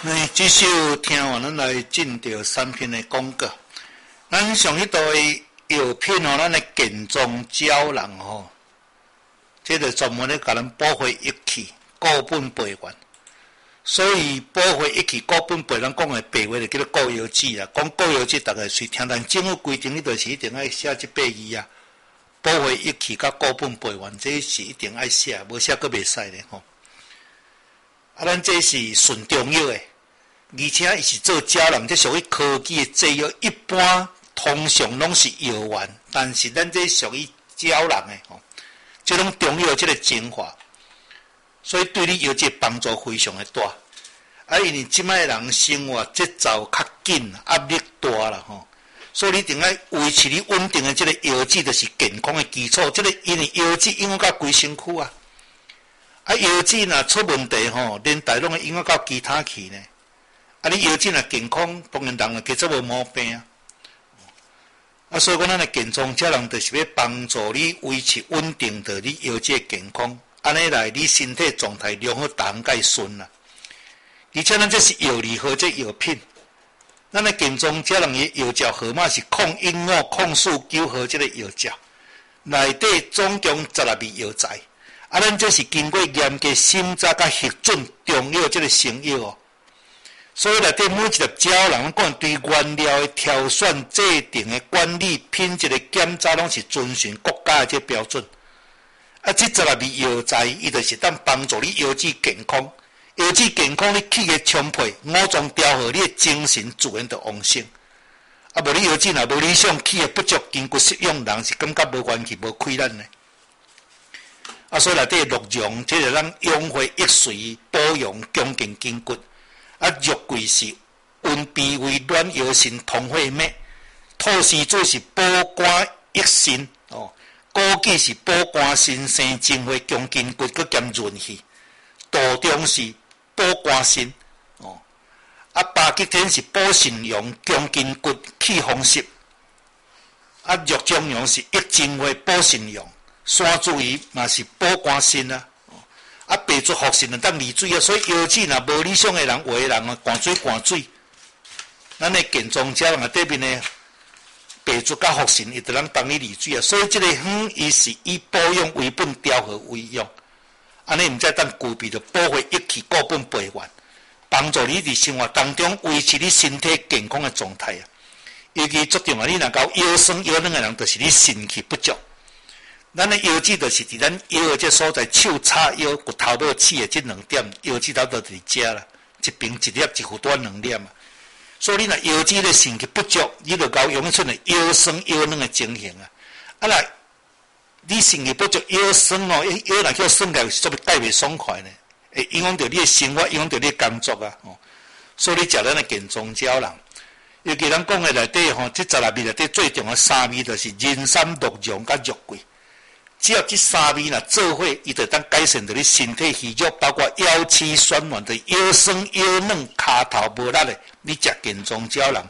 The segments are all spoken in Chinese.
这首听完，咱来进到产品的广告。咱上迄道药品哦，咱的健壮胶囊吼，这个专门咧甲咱保护益气、固本培元。所以保护益气、固本培，咱讲的白话就叫做固药剂啦。讲固药剂，大概是听，但政府规定，你就是一定要写这8字啊。保护益气甲固本培元，这是一定要写，无写佫袂使咧吼。啊，咱这是纯中药的。而且伊是做胶囊，这属于科技的制药，一般通常拢是药丸，但是咱这属于胶囊的吼，这种中药这个精华，所以对你药剂帮助非常的大。啊，因为即摆人生活节奏较紧，压力大啦吼，所以你一定要维持你稳定的这个药剂，就是健康的基础。这个因为药剂影响到规身躯啊，啊药剂若出问题吼，连带拢会影响到其他去呢。啊！你药剂若健康，当然人就加做无毛病啊。啊，所以讲咱的健壮胶囊就是要帮助你维持稳定的你药剂的健康，安尼来你身体状态良好，大概顺啦。而且咱这是药理和这药品，咱的健壮胶囊的药胶号码是015控诉9号这个药胶，内底总共12味药材。啊，咱这是经过严格审查甲核准中药这个成药哦。所以内底每一粒胶囊，讲对原料的挑选、制定的管理、品质的检查，拢是遵循国家的这标准。啊，这12味药材，伊就是当帮助你药剂健康。药剂健康，你气血充沛，五脏调和，你的精神自然就旺盛。啊，无你药剂若无理想，气血不足，筋骨失用，人是感觉无元气、无气力呢。啊，所以内底鹿茸，这个咱养血益髓、保养强健筋骨。啊，肉桂是温脾胃暖腰肾通血脉，吐司子是保肝益肾哦，枸杞是保肝心生精血强筋骨，佮兼润气，杜仲是保肝肾哦，啊，巴吉天是保肾阳强筋骨气风湿，啊，肉苎羊是益精血保肾阳，山茱萸嘛是保肝肾啊。啊，白术服肾当利水啊，所以药剂若无理想的人，有的人啊，灌水，咱的健壮胶囊底面呢，白术甲服肾，伊就能帮你利水啊。所以这个伊是以保养为本，调和为用，安尼毋才当具备着保护益气、固本培元，帮助你伫生活当中维持你身体健康的状态啊。尤其注重啊，你若搞腰酸腰软的人，就是你肾气不足。咱的腰子就是伫咱腰的这所在，手叉腰、骨头尾起的这2点，腰子头就伫遮啦，一边一粒，一副短2粒啊。所以你若腰子的肾气不足，你就搞容易出现腰酸腰软的情形啊。啊来，你肾气不足，腰酸哦，腰若叫酸起来，是做介袂爽快呢，会影响到你的生活，影响到你的工作啊。哦，所以你食咱的健壮胶囊，尤其咱讲的内底吼，这12味内底最重要3味就是人参、鹿茸甲肉桂。只要这3味若做伙，伊就当改善到你身体虚弱，包括腰膝酸软的、腰酸腰软、骹头无力的，你食健壮胶囊，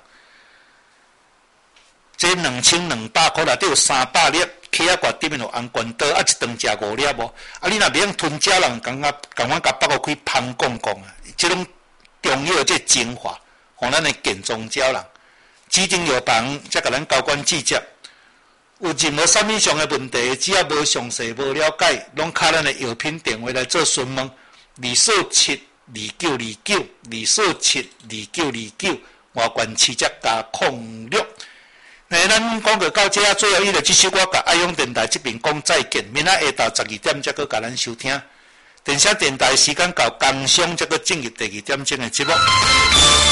这2200块内底有300粒，起啊挂顶面有红冠刀，啊一顿食5粒无？啊你若袂用吞胶囊，感觉甲腹股开芳讲讲啊！这种中药这精华，互咱的健壮胶囊，指定药房才甲咱交管指接。有任何啥物上的问题，只要无详细、无了解，拢敲咱的药品电话来做询问，2472929，2472929，外观7加06。那咱讲到这啊，最后伊就这首歌甲爱用电台这边讲再见，明仔下昼12点才搁甲咱收听。电声电台时间到，工商才搁进入第2点钟的节目。